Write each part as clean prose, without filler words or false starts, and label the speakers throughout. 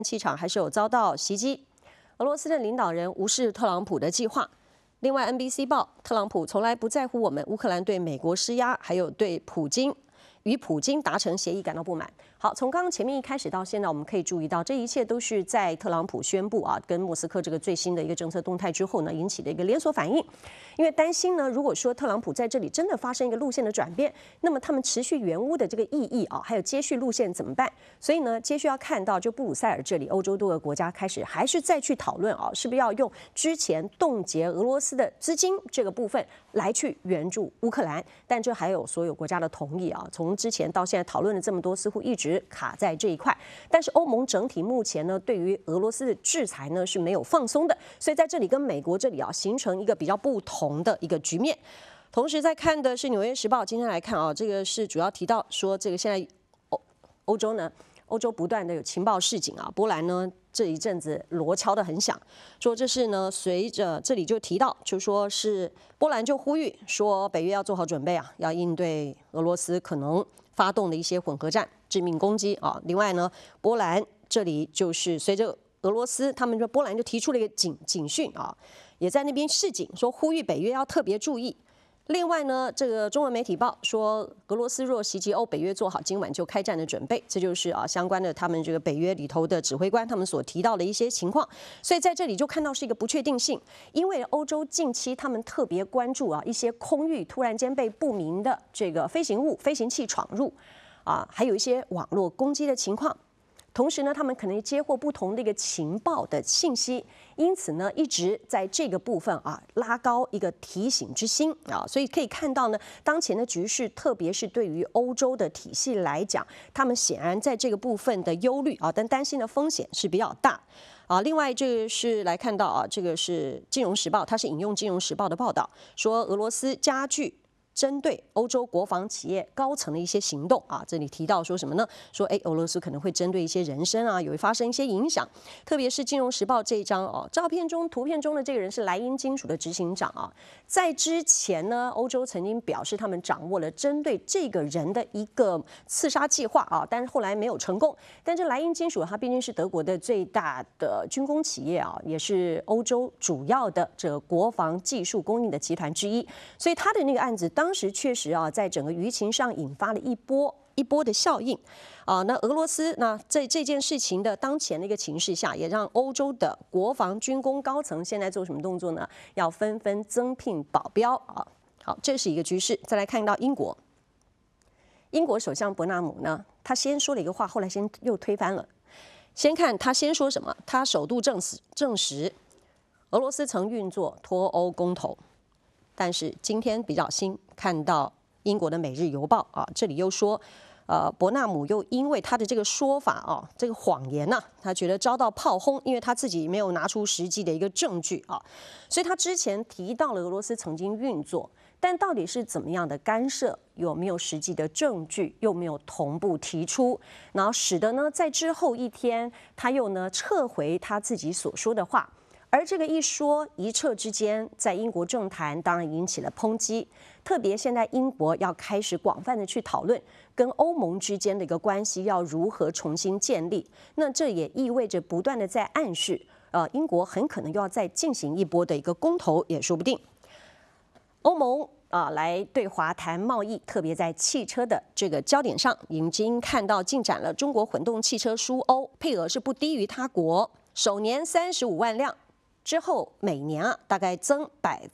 Speaker 1: 气场还是有遭到袭击。俄罗斯的领导人无视特朗普的计划。另外 ，NBC 报，特朗普从来不在乎我们乌克兰对美国施压，还有对与普京达成协议感到不满。好，从刚刚前面一开始到现在，我们可以注意到，这一切都是在特朗普宣布跟莫斯科这个最新的一个政策动态之后呢，引起的一个连锁反应。因为担心呢，如果说特朗普在这里真的发生一个路线的转变，那么他们持续援乌的这个意义还有接续路线怎么办？所以呢，接续要看到就布鲁塞尔这里，欧洲多个国家开始还是再去讨论是不是要用之前冻结俄罗斯的资金这个部分来去援助乌克兰，但这还有所有国家的同意从之前到现在讨论了这么多，似乎一直卡在这一块。但是欧盟整体目前呢，对于俄罗斯的制裁呢是没有放松的，所以在这里跟美国这里形成一个比较不同的一个局面。同时在看的是《纽约时报》，今天来看这个是主要提到说，这个现在欧洲不断的有情报示警波兰呢这一阵子锣敲得很响，说这是呢随着这里就提到，就说是波兰就呼吁说北约要做好准备要应对俄罗斯可能发动的一些混合战、致命攻击另外呢，波兰这里就是随着俄罗斯，他们说波兰就提出了一个警讯也在那边示警，说呼吁北约要特别注意。另外呢，这个中文媒体报说，俄罗斯若袭击欧，北约做好今晚就开战的准备。这就是相关的他们这个北约里头的指挥官他们所提到的一些情况。所以在这里就看到是一个不确定性，因为欧洲近期他们特别关注一些空域突然间被不明的这个飞行器闯入还有一些网络攻击的情况。同时呢，他们可能接获不同的一个情报的信息，因此呢，一直在这个部分拉高一个提醒之心所以可以看到呢，当前的局势，特别是对于欧洲的体系来讲，他们显然在这个部分的忧虑但担心的风险是比较大另外，这个是来看到这个是《金融时报》，它是引用《金融时报》的报道，说俄罗斯加剧针对欧洲国防企业高层的一些行动这里提到说什么呢？说俄罗斯可能会针对一些人身有发生一些影响，特别是《金融时报》这一张图片中的这个人是莱茵金属的执行长在之前呢，欧洲曾经表示他们掌握了针对这个人的一个刺杀计划但是后来没有成功。但这莱茵金属它毕竟是德国的最大的军工企业也是欧洲主要的这个国防技术供应的集团之一，所以他的那个案子当时确实在整个舆情上引发了一波的效应那俄罗斯在这件事情的当前的一个情势下，也让欧洲的国防军工高层现在做什么动作呢？要纷纷增聘保镖好，这是一个局势。再来看到英国首相伯纳姆呢，他先说了一个话，后来又推翻了。先看他先说什么，他首度证实俄罗斯曾运作脱欧公投。但是今天比较新，看到英国的《每日邮报》这里又说，伯纳姆又因为他的这个说法这个谎言他觉得遭到炮轰，因为他自己没有拿出实际的一个证据所以他之前提到了俄罗斯曾经运作，但到底是怎么样的干涉，有没有实际的证据，又没有同步提出，然后使得呢在之后一天他又呢撤回他自己所说的话。而这个一说一撤之间，在英国政坛当然引起了抨击，特别现在英国要开始广泛的去讨论跟欧盟之间的一个关系要如何重新建立，那这也意味着不断的在暗示，英国很可能又要再进行一波的一个公投也说不定。欧盟来对华谈贸易，特别在汽车的这个焦点上，已经看到进展了。中国混动汽车输欧配额是不低于他国，首年35万辆。之后每年大概增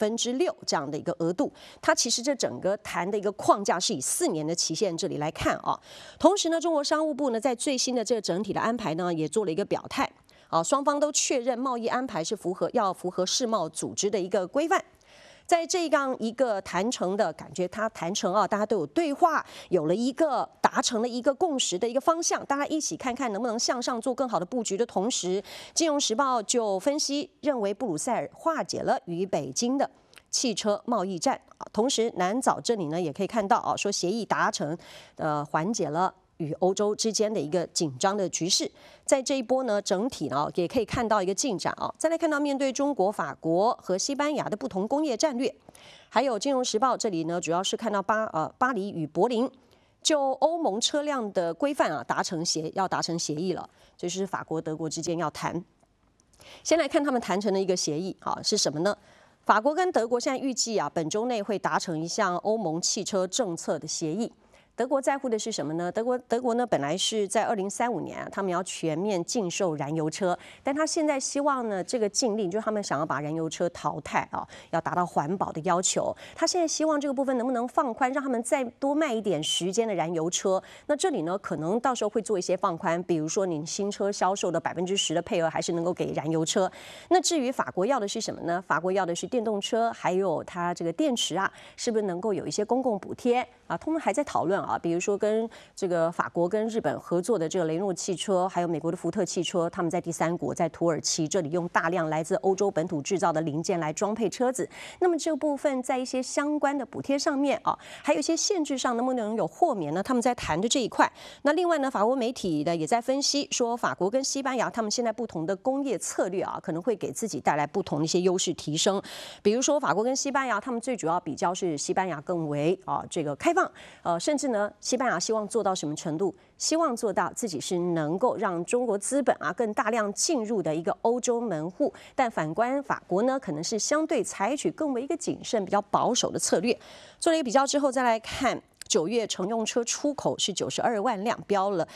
Speaker 1: 6%这样的一个额度，它其实这整个谈的一个框架是以4年的期限这里来看同时呢，中国商务部呢在最新的这个整体的安排呢也做了一个表态双方都确认贸易安排是符合世贸组织的一个规范。在这样一个谈成的感觉，他谈成大家都有对话，有了一个达成了一个共识的一个方向，大家一起看看能不能向上做更好的布局的同时，《金融时报》就分析认为，布鲁塞尔化解了与北京的汽车贸易战同时南枣这里呢也可以看到说协议达成，缓解了与欧洲之间的一个紧张的局势。在这一波呢，整体呢也可以看到一个进展再来看到面对中国、法国和西班牙的不同工业战略，还有《金融时报》这里呢主要是看到巴黎与柏林就欧盟车辆的规范啊要达成协议了，这是法国、德国之间要谈。先来看他们谈成的一个协议啊是什么呢？法国跟德国现在预计啊本周内会达成一项欧盟汽车政策的协议。德国在乎的是什么呢？德国呢，本来是在2035年啊，他们要全面禁售燃油车，但他现在希望呢，这个禁令就是他们想要把燃油车淘汰啊，要达到环保的要求。他现在希望这个部分能不能放宽，让他们再多卖一点时间的燃油车。那这里呢，可能到时候会做一些放宽，比如说你新车销售的10%的配额还是能够给燃油车。那至于法国要的是什么呢？法国要的是电动车，还有它这个电池啊，是不是能够有一些公共补贴啊？他们还在讨论啊，比如说跟这个法国跟日本合作的这个雷诺汽车，还有美国的福特汽车，他们在第三国，在土耳其这里用大量来自欧洲本土制造的零件来装配车子。那么这个部分在一些相关的补贴上面啊，还有一些限制上能不能有豁免呢？他们在谈的这一块。那另外呢，法国媒体呢也在分析说，法国跟西班牙他们现在不同的工业策略啊，可能会给自己带来不同的一些优势提升。比如说法国跟西班牙，他们最主要比较是西班牙更为这个开放，甚至呢，西班牙希望做到什么程度？希望做到自己是能够让中国资本啊更大量进入的一个欧洲门户。但反观法国呢，可能是相对采取更为一个谨慎、比较保守的策略。做了一个比较之后，再来看9月乘用车出口是92万辆，飙了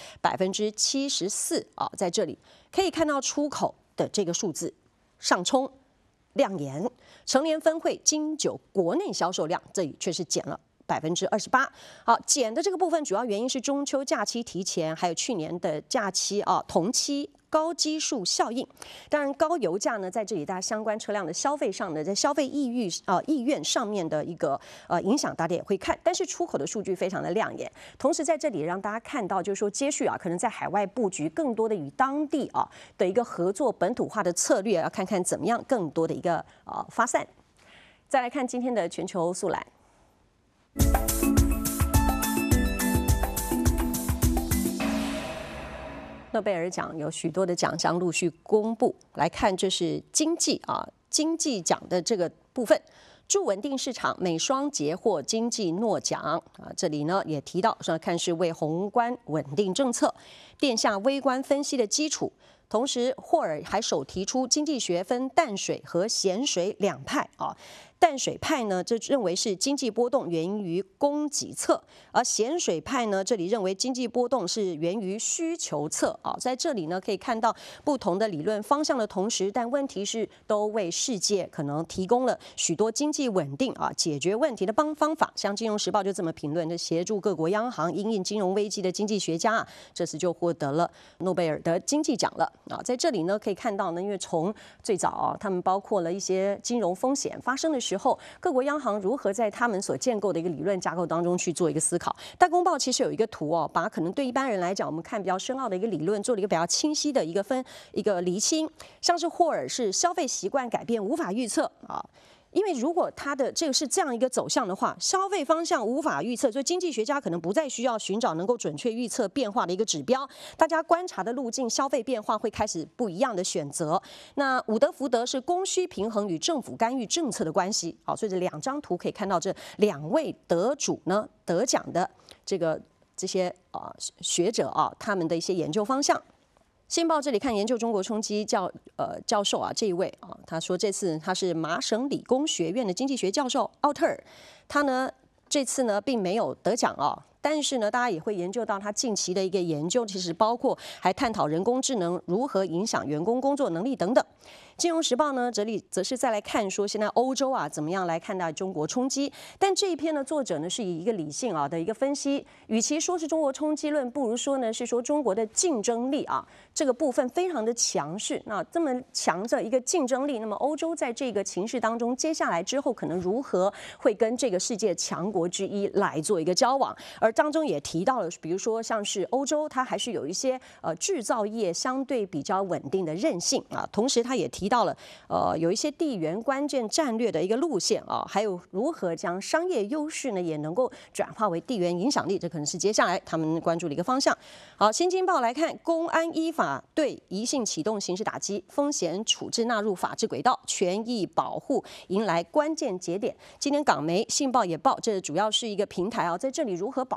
Speaker 1: 74%啊，在这里可以看到出口的这个数字上冲亮眼。成联分会金9国内销售量这里却是减了28%。好，减的这个部分主要原因是中秋假期提前，还有去年的假期啊同期高基数效应。当然，高油价呢，在这里大家相关车辆的消费上的，在消费意愿上面的一个影响，大家也会看。但是出口的数据非常的亮眼，同时在这里让大家看到，就是说接续啊，可能在海外布局更多的与当地啊的一个合作本土化的策略，要看看怎么样更多的一个发散。再来看今天的全球速览。诺贝尔奖有许多的奖项陆续公布，来看这是经济奖的这个部分。助稳定市场，美双捷获经济诺奖啊，这里呢也提到说，看是为宏观稳定政策奠下微观分析的基础。同时，霍尔还首提出经济学分淡水和咸水两派啊。淡水派呢，这认为是经济波动源于供给侧，而咸水派呢，这里认为经济波动是源于需求侧啊。在这里呢，可以看到不同的理论方向的同时，但问题是都为世界可能提供了许多经济稳定啊解决问题的方法。像《金融时报》就这么评论，协助各国央行因应金融危机的经济学家啊，这次就获得了诺贝尔的经济奖了啊。在这里呢，可以看到呢，因为从最早啊，他们包括了一些金融风险发生的时候，各国央行如何在他们所建构的一个理论架构当中去做一个思考。大公报其实有一个图哦，把可能对一般人来讲，我们看比较深奥的一个理论，做了一个比较清晰的一个厘清。像是霍尔是消费习惯改变无法预测啊。因为如果它的这个是这样一个走向的话，消费方向无法预测，所以经济学家可能不再需要寻找能够准确预测变化的一个指标，大家观察的路径、消费变化会开始不一样的选择。那伍德福德是供需平衡与政府干预政策的关系，好，所以这2张图可以看到这2位得主呢得奖的这些学者啊，他们的一些研究方向。新报这里看研究中国冲击教授啊，这一位啊，他说这次他是麻省理工学院的经济学教授奥特尔，他呢这次呢并没有得奖啊。但是呢，大家也会研究到他近期的一个研究，其实包括还探讨人工智能如何影响员工工作能力等等。金融时报呢，这里则是再来看说，现在欧洲啊怎么样来看待中国冲击？但这一篇呢，作者呢是以一个理性的一个分析，与其说是中国冲击论，不如说呢是说中国的竞争力啊这个部分非常的强势。那这么强的一个竞争力，那么欧洲在这个情势当中，接下来之后可能如何会跟这个世界强国之一来做一个交往？而当中也提到了，比如说像是欧洲，它还是有一些制造业相对比较稳定的韧性啊，同时它也提到了有一些地缘关键战略的一个路线啊，还有如何将商业优势呢也能够转化为地缘影响力，这可能是接下来他们关注的一个方向。好，新京报来看，公安依法对疑性启动刑事打击，风险处置纳入法治轨道，权益保护迎来关键节点。今天港媒信报也报，这主要是一个平台啊，在这里如何保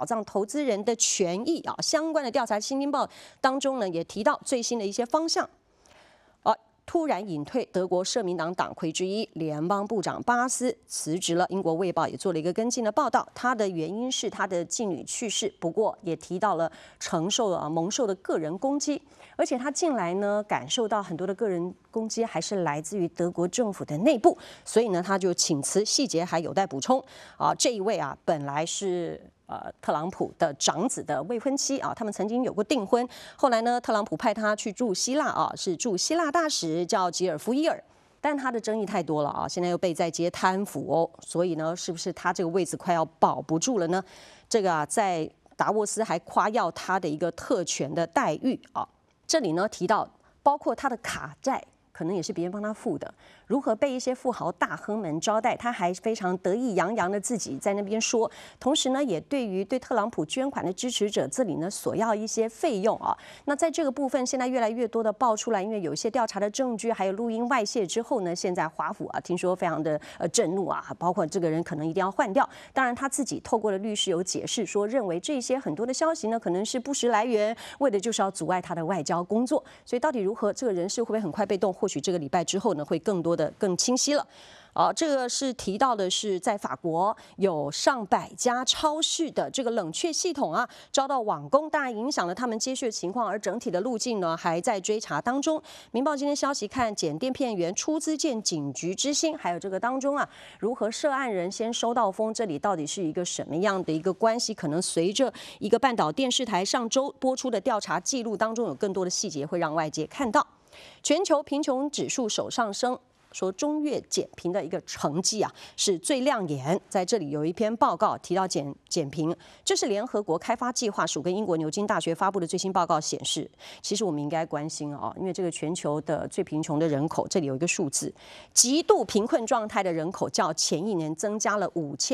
Speaker 1: 保障投资人的权益啊相关的调查，《新京报》当中呢也提到最新的一些方向。突然隐退德国社民党党魁之一联邦部长巴斯辞职了。英国《卫报》也做了一个跟进的报道，他的原因是他的继女去世，不过也提到了蒙受的个人攻击，而且他近来呢感受到很多的个人攻击还是来自于德国政府的内部，所以呢他就请辞，细节还有待补充。这一位本来是特朗普的长子的未婚妻他们曾经有过订婚，后来呢，特朗普派他去驻希腊是驻希腊大使，叫吉尔夫伊尔，但他的争议太多了现在又被在接贪腐所以呢，是不是他这个位置快要保不住了呢？这个在达沃斯还夸耀他的一个特权的待遇这里呢提到包括他的卡债。可能也是别人帮他付的，如何被一些富豪大亨们招待，他还非常得意洋洋的自己在那边说，同时呢，也对特朗普捐款的支持者这里呢索要一些费用那在这个部分，现在越来越多的爆出来，因为有一些调查的证据还有录音外泄之后呢，现在华府听说非常的震怒包括这个人可能一定要换掉。当然他自己透过了律师有解释说，认为这些很多的消息呢可能是不实来源，为的就是要阻碍他的外交工作。所以到底如何，这个人事会不会很快被动？或许这个礼拜之后呢，会更清晰了。这个是提到的是，在法国有上百家超市的这个冷却系统遭到网攻，当然影响了他们接续的情况，而整体的路径呢还在追查当中。民报今天消息看，检电片员出资建警局之星，还有这个当中如何涉案人先收到风，这里到底是一个什么样的一个关系？可能随着一个半岛电视台上周播出的调查记录当中，有更多的细节会让外界看到。全球贫穷指数首上升，说中越减贫的一个成绩是最亮眼。在这里有一篇报告提到减贫，这是联合国开发计划署跟英国牛津大学发布的最新报告显示，其实我们应该关心因为这个全球的最贫穷的人口，这里有一个数字，极度贫困状态的人口较前一年增加了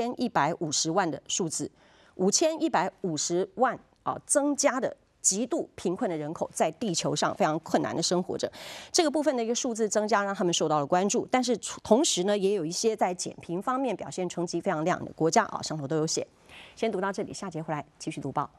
Speaker 1: 5150万的数字，5150万增加的。极度贫困的人口在地球上非常困难的生活着，这个部分的一个数字增加让他们受到了关注，但是同时呢，也有一些在减贫方面表现成绩非常亮的国家上头都有写。先读到这里，下节回来继续读报。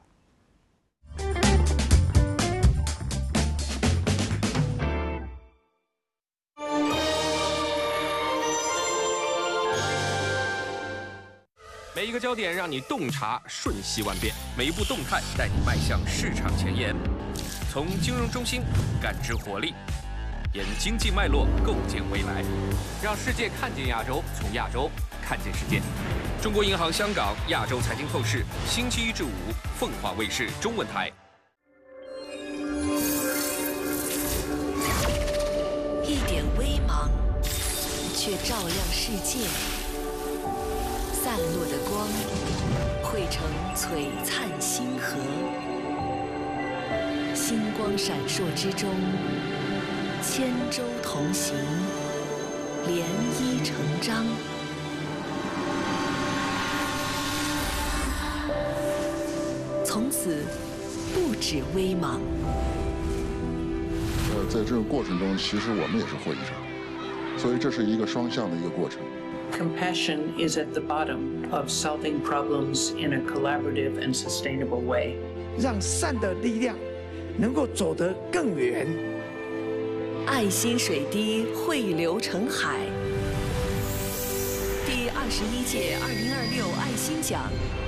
Speaker 2: 每一个焦点让你洞察瞬息万变，每一步动态带你迈向市场前沿。从金融中心感知活力，沿经济脉络构建未来，让世界看见亚洲，从亚洲看见世界。中国银行香港亚洲财经透视，星期一至五，凤凰卫视中文台。
Speaker 3: 一点微芒，却照亮世界。散落的光汇成璀璨星河，星光闪烁之中，千舟同行，涟漪成章。从此不止微芒。
Speaker 4: 在这个过程中，其实我们也是获益者，所以这是一个双向的一个过程。
Speaker 5: Compassion is at the bottom of solving problems in a collaborative and sustainable way.
Speaker 6: 让善的力量能够走得更远。
Speaker 3: 爱心水滴汇流成海。第21届2026爱心奖